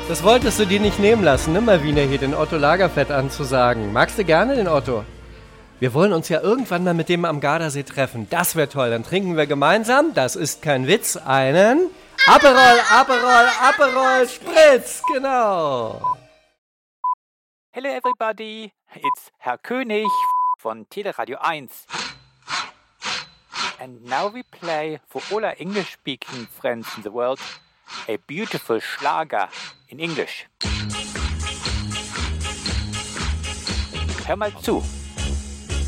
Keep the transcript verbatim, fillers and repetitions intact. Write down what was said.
Das wolltest du dir nicht nehmen lassen, ne, Malvina, hier den Otto Lagerfeld anzusagen. Magst du gerne den Otto? Wir wollen uns ja irgendwann mal mit dem am Gardasee treffen. Das wäre toll. Dann trinken wir gemeinsam, das ist kein Witz, einen Aperol, Aperol, Aperol Spritz. Genau. Hello everybody, it's Herr König von Teleradio eins. And now we play for all our English-speaking friends in the world a beautiful Schlager in English. Hör mal zu.